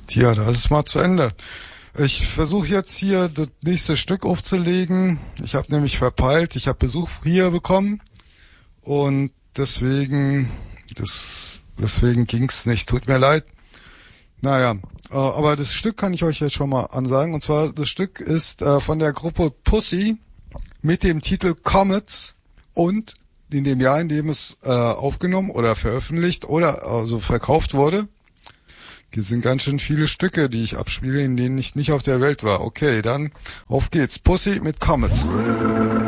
Tja, das ist mal zu Ende. Ich versuche jetzt hier das nächste Stück aufzulegen. Ich habe nämlich verpeilt, ich habe Besuch hier bekommen und deswegen ging's nicht. Tut mir leid. Naja, aber das Stück kann ich euch jetzt schon mal ansagen. Und zwar, das Stück ist von der Gruppe Pussy mit dem Titel Comets und in dem Jahr, in dem es aufgenommen oder veröffentlicht oder also verkauft wurde. Hier sind ganz schön viele Stücke, die ich abspiele, in denen ich nicht auf der Welt war. Okay, dann auf geht's. Pussy mit Comets.